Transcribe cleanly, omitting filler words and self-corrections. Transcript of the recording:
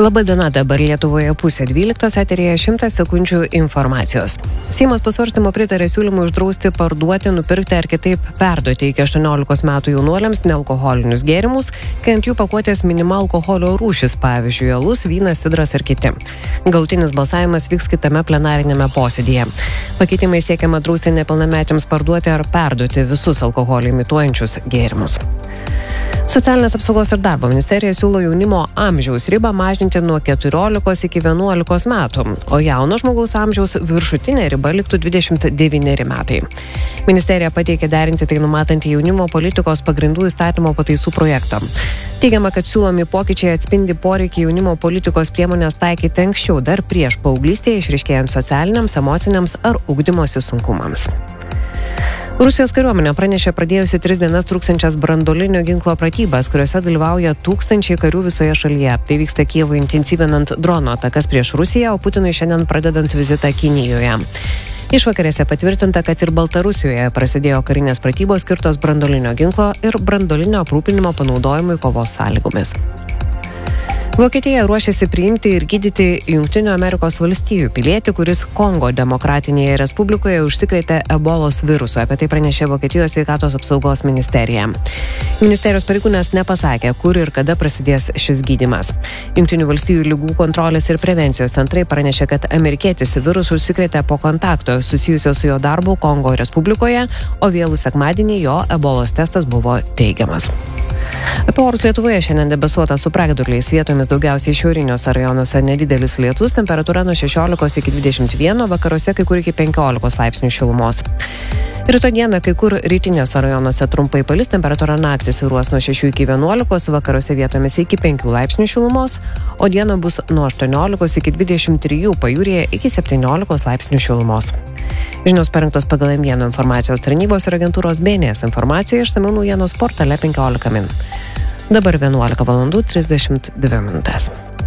Labadiena, dabar Lietuvoje 11:30 eteryje 100 sekundžių informacijos. Seimas pasvarstymo pritarė siūlymui uždrausti parduoti, nupirkti ar kitaip perduoti iki 18 metų jaunuoliams nealkoholinius gėrimus, kai ant jų pakuotės minima alkoholio rūšis, pavyzdžiui, alus, vynas, sidras ar kiti. Galutinis balsavimas vyks kitame plenarinėme posėdyje. Pakeitimai siekiama drausti nepilnamečiams parduoti ar perduoti visus alkoholį imituojančius gėrimus. Socialinės apsaugos ir darbo ministerija siūlo jaunimo amžiaus ribą mažinti nuo 14 iki 11 metų, o jauno žmogaus amžiaus viršutinė riba liktų 29 metai. Ministerija pateikė derinti tai numatantį jaunimo politikos pagrindų įstatymo pataisų projektą. Teigiama, kad siūlomi pokyčiai atspindi poreikį jaunimo politikos priemonės taikyti anksčiau, dar prieš paauglystėje išryškėjant socialiniams, emociniams ar ugdymosi sunkumams. Rusijos kariuomenė pranešė pradėjusi 3 dienas truksiančias branduolinio ginklo pratybas, kuriuose dalyvauja tūkstančiai karių visoje šalyje. Tai vyksta Kijevui intensyvinant drono atakas prieš Rusiją, o Putinui šiandien pradedant vizitą Kinijoje. Išvakarėse patvirtinta, kad ir Baltarusijoje prasidėjo karinės pratybos skirtos branduolinio ginklo ir branduolinio aprūpinimo panaudojimui kovos sąlygomis. Vokietija ruošiasi priimti ir gydyti Jungtinių Amerikos valstijų pilietį, kuris Kongo demokratinėje respublikoje užsikrėtė ebolos virusu. Apie tai pranešė Vokietijos sveikatos apsaugos ministerija. Ministerijos pareigūnas nepasakė, kur ir kada prasidės šis gydymas. Jungtinių valstijų ligų kontrolės ir prevencijos centrai pranešė, kad amerikietis virusu užsikrėtė po kontakto susijusio su jo darbu Kongo respublikoje, o vėlų sekmadienį jo ebolos testas buvo teigiamas. Apie orus Lietuvoje šiandien debesuota su pragiedruliais, vietomis daugiausiai šiauriniuose rajonuose nedidelis lietus, temperatūra nuo 16 iki 21, vakaruose kai kur iki 15 laipsnių šilumos. Rytoj dieną kai kur rytiniuose rajonuose trumpai palis, temperatūra naktį svyruos nuo 6 iki 11, vakaruose vietomis iki 5 laipsnių šilumos, o dieną bus nuo 18 iki 23, pajūryje iki 17 laipsnių šilumos. Žinios parengtos pagal M1 informacijos tarnybos ir agentūros BNS informaciją, išsamiau naujienos portale 15 min. Dabar 11:32 min.